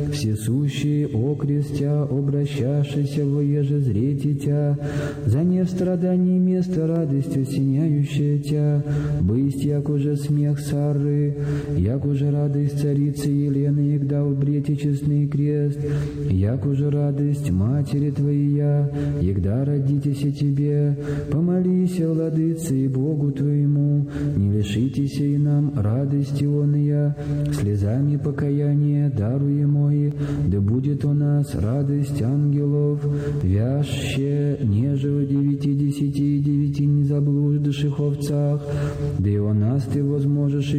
всесущий окрестя, обращавшийся воеже зрите тя, за не в страдании место радость осеняющая тя, бысть, як уже смех Сары, як уже радость царицы Елены, егда убрете честный крест, як уже радость матери твоя, егда родитеся тебе, помолись, владыце и Богу твоему, не лишитесь и нам радости оная, слезами покаяния даруемое, да будет у нас радость ангелов, вяще, неже о 99 не заблуждавших овцах, да и у нас ты возможешь